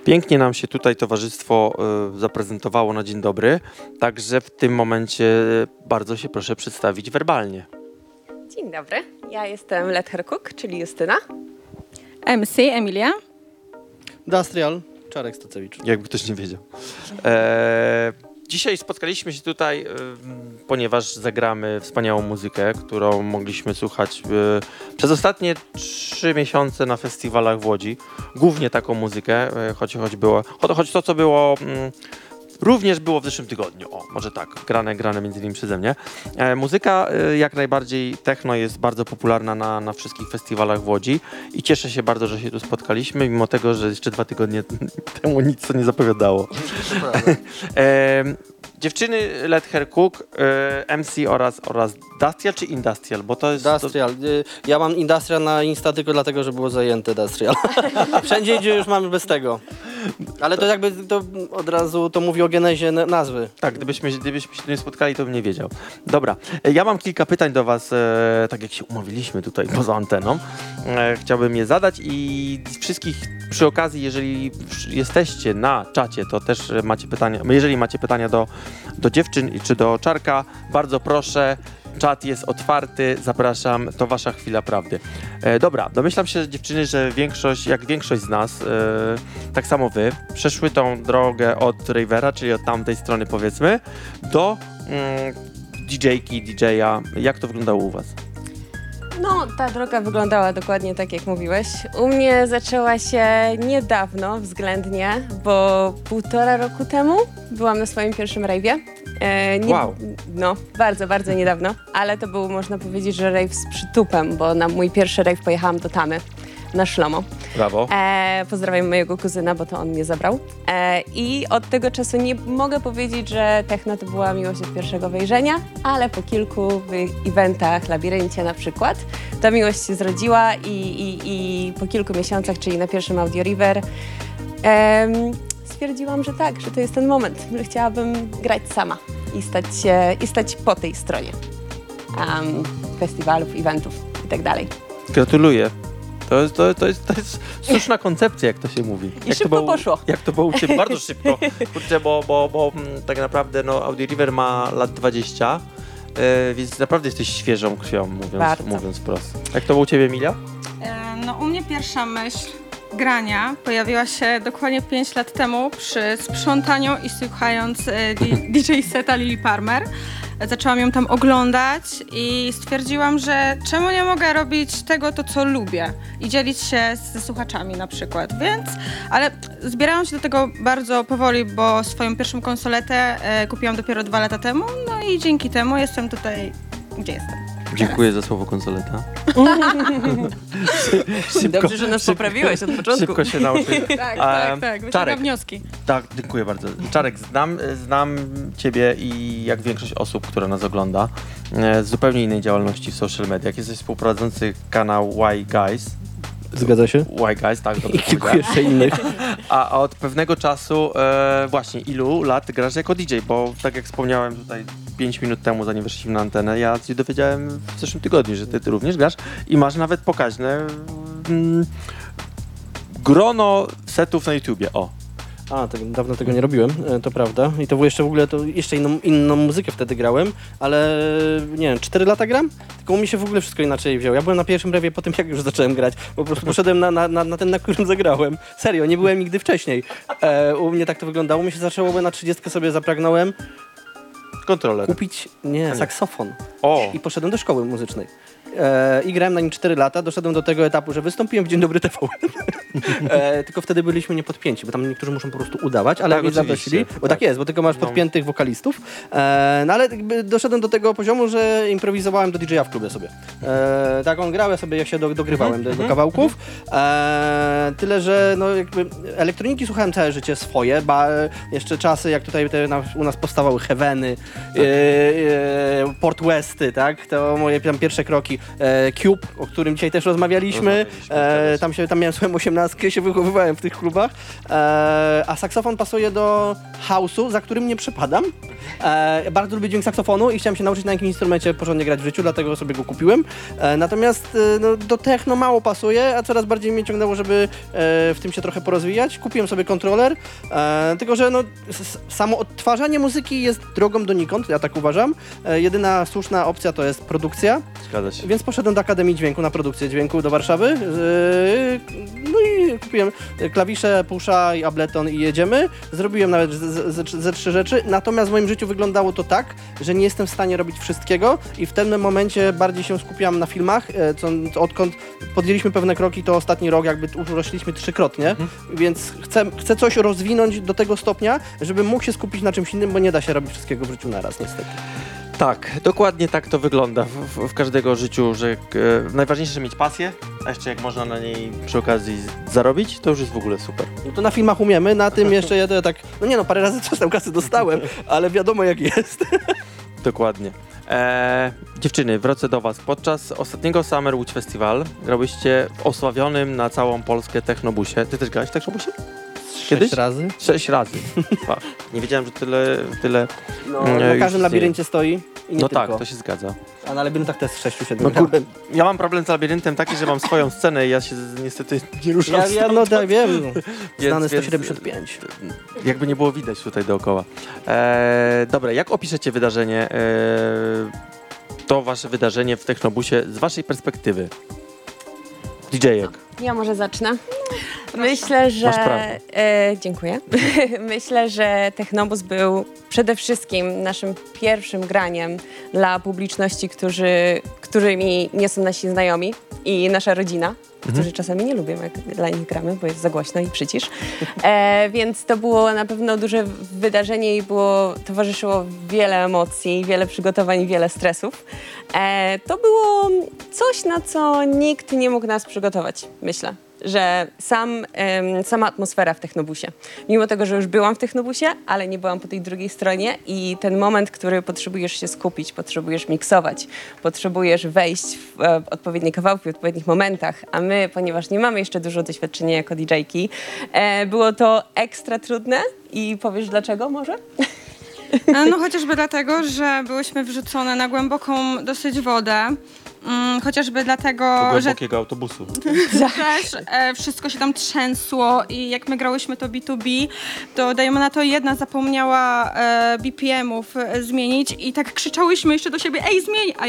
Pięknie nam się tutaj towarzystwo zaprezentowało na dzień dobry, także w tym momencie bardzo się proszę przedstawić werbalnie. Dzień dobry, ja jestem Let Her Cook, czyli Justyna. MC Emilia. Industrial, Czarek Stacewicz. Jakby ktoś nie wiedział. Dzisiaj spotkaliśmy się tutaj, ponieważ zagramy wspaniałą muzykę, którą mogliśmy słuchać przez ostatnie 3 miesiące na festiwalach w Łodzi. Głównie taką muzykę, choć to, co było... Również było w zeszłym tygodniu, może tak, grane między innymi przeze mnie. Muzyka jak najbardziej techno jest bardzo popularna na wszystkich festiwalach w Łodzi i cieszę się bardzo, że się tu spotkaliśmy, mimo tego, że jeszcze 2 tygodnie temu nic to nie zapowiadało. Dziewczyny Let Her Cook, MC oraz Dastial czy Industrial? Bo to jest... Industrial. Ja mam Industrial na Insta tylko dlatego, że było zajęte Industrial. Wszędzie gdzie już mamy bez tego. Ale to jakby to od razu to mówi o genezie nazwy. Tak, gdybyśmy się nie spotkali, to bym nie wiedział. Dobra, ja mam kilka pytań do was, tak jak się umówiliśmy tutaj poza anteną. Chciałbym je zadać i wszystkich przy okazji, jeżeli jesteście na czacie, to też macie pytania, jeżeli macie pytania do dziewczyn czy do Czarka, bardzo proszę. Czat jest otwarty, zapraszam, to wasza chwila prawdy. Dobra, domyślam się, dziewczyny, że większość z nas, tak samo wy, przeszły tą drogę od ravera, czyli od tamtej strony powiedzmy, do DJ-ki, DJ-a. Jak to wyglądało u was? No, ta droga wyglądała dokładnie tak, jak mówiłeś. U mnie zaczęła się niedawno względnie, bo 1,5 roku temu byłam na swoim pierwszym rave'ie. Wow. No, bardzo, bardzo niedawno, ale to był, można powiedzieć, że rave z przytupem, bo na mój pierwszy rave pojechałam do Tamy, na Szlomo. Brawo. Pozdrawiam mojego kuzyna, bo to on mnie zabrał. I od tego czasu nie mogę powiedzieć, że techno to była miłość od pierwszego wejrzenia, ale po kilku eventach, Labiryncie na przykład, ta miłość się zrodziła i po kilku miesiącach, czyli na pierwszym Audio River, stwierdziłam, że tak, że to jest ten moment, że chciałabym grać sama i stać po tej stronie festiwalów, eventów i tak dalej. Gratuluję. To jest słuszna koncepcja, jak to się mówi. I szybko poszło. Jak to było u ciebie? Bardzo szybko. Kurczę, bo tak naprawdę Audio River ma lat 20, więc naprawdę jesteś świeżą krwią, mówiąc prosto. Jak to było u ciebie, Emilia? No u mnie pierwsza myśl grania pojawiła się dokładnie 5 lat temu przy sprzątaniu i słuchając DJ seta Lily Palmer. Zaczęłam ją tam oglądać i stwierdziłam, że czemu nie mogę robić tego, co lubię i dzielić się ze słuchaczami na przykład, ale zbierałam się do tego bardzo powoli, bo swoją pierwszą konsoletę kupiłam dopiero 2 lata temu, no i dzięki temu jestem tutaj, gdzie jestem. Dziękuję za słowo konsoleta. Dobrze, że nas poprawiłeś od początku. Szybko się nauczyłem. Tak. Czarek, wnioski. Tak, dziękuję bardzo. Czarek, znam ciebie i jak większość osób, która nas ogląda, z zupełnie innej działalności w social mediach. Jesteś współprowadzący kanał Why Guys. Zgadza się? Why Guys, tak. I kilku jeszcze innych. A od pewnego czasu właśnie, ilu lat grasz jako DJ? Bo tak jak wspomniałem tutaj 5 minut temu, zanim weszliśmy na antenę, ja się dowiedziałem w zeszłym tygodniu, że ty również grasz i masz nawet pokaźne grono setów na YouTubie. Tak, dawno tego nie robiłem, to prawda. I to było jeszcze w ogóle, to jeszcze inną muzykę wtedy grałem, ale nie wiem, 4 lata gram? Tylko u mnie się w ogóle wszystko inaczej wzięło. Ja byłem na pierwszym rewie po tym, jak już zacząłem grać. Po prostu poszedłem na ten, na którym zagrałem. Serio, nie byłem nigdy wcześniej. U mnie tak to wyglądało. U mnie się zaczęło, bo na 30 sobie zapragnąłem kontroler. kupić, saksofon. I poszedłem do szkoły muzycznej. I grałem na nim 4 lata, doszedłem do tego etapu, że wystąpiłem w Dzień Dobry TVN. Tylko wtedy byliśmy niepodpięci, bo tam niektórzy muszą po prostu udawać, ale tak, jak zaprosili, bo tak jest, bo tylko masz podpiętych wokalistów. No ale doszedłem do tego poziomu, że improwizowałem do DJ-a w klubie sobie. Tak on grał, ja sobie jak się dogrywałem do kawałków. Tyle, że no jakby elektroniki słuchałem całe życie swoje, jeszcze czasy jak tutaj u nas powstawały Heaveny, Port Westy, tak? To moje tam pierwsze kroki. Cube, o którym dzisiaj też rozmawialiśmy. Tam miałem swoją 18, się wychowywałem w tych klubach. A saksofon pasuje do house'u, za którym nie przepadam. Bardzo lubię dźwięk saksofonu i chciałem się nauczyć na jakimś instrumencie porządnie grać w życiu, dlatego sobie go kupiłem. Natomiast no, do techno mało pasuje, a coraz bardziej mnie ciągnęło, żeby w tym się trochę porozwijać. Kupiłem sobie kontroler, tylko że no, samo odtwarzanie muzyki jest drogą donikąd, ja tak uważam. Jedyna słuszna opcja to jest produkcja, Zgadza się. więc poszedłem do Akademii Dźwięku na produkcję dźwięku do Warszawy. No i kupiłem klawisze, pusza i Ableton i jedziemy. Zrobiłem nawet ze 3 rzeczy, natomiast w moim życiu wyglądało to tak, że nie jestem w stanie robić wszystkiego i w tym momencie bardziej się skupiam na filmach, odkąd podjęliśmy pewne kroki, to ostatni rok jakby urośliśmy 3-krotnie, więc chcę coś rozwinąć do tego stopnia, żebym mógł się skupić na czymś innym, bo nie da się robić wszystkiego w życiu naraz, niestety. Tak, dokładnie tak to wygląda w każdego życiu, że najważniejsze mieć pasję, a jeszcze jak można na niej przy okazji zarobić, to już jest w ogóle super. No to na filmach umiemy, na tym jeszcze ja to tak, no nie no, parę razy coś tam kasy dostałem, ale wiadomo jak jest. Dokładnie. Dziewczyny, wrócę do was. Podczas ostatniego Summer Łódź Festival grałyście w osławionym na całą Polskę Technobusie. Ty też grałeś w Technobusie? Kiedyś? 6 razy. 6 razy. Fach. Nie wiedziałem, że tyle No, już na każdym istnieje. labiryncie stoi i nie No tylko. tak, to się zgadza. A na labiryntach też 6-7 No, grałem. Ja mam problem z labiryntem taki, że mam swoją scenę i ja się niestety nie ruszam Ja no tak wiem, znany Więc- 175. jakby nie było widać tutaj dookoła. Dobra, jak opiszecie wydarzenie, to wasze wydarzenie w Technobusie z waszej perspektywy? DJ-ek. Ja może zacznę. Myślę, że... Masz prawo. Dziękuję. Myślę, że Technobus był przede wszystkim naszym pierwszym graniem dla publiczności, którymi nie są nasi znajomi i nasza rodzina, którzy czasami nie lubią, jak dla nich gramy, bo jest za głośno i przycisz. Więc to było na pewno duże wydarzenie i towarzyszyło wiele emocji, wiele przygotowań, wiele stresów. To było coś, na co nikt nie mógł nas przygotować, myślę. Że sama atmosfera w Technobusie. Mimo tego, że już byłam w Technobusie, ale nie byłam po tej drugiej stronie i ten moment, który potrzebujesz się skupić, potrzebujesz miksować, potrzebujesz wejść w odpowiednie kawałki, w odpowiednich momentach, a my, ponieważ nie mamy jeszcze dużo doświadczenia jako DJ-ki, było to ekstra trudne i powiesz dlaczego może? No chociażby dlatego, że byłyśmy wrzucone na głęboką dosyć wodę. Chociażby dlatego, że Głębokiego autobusu. też wszystko się tam trzęsło i jak my grałyśmy to B2B, to dajemy na to jedna zapomniała BPM-ów zmienić i tak krzyczałyśmy jeszcze do siebie, ej zmień, a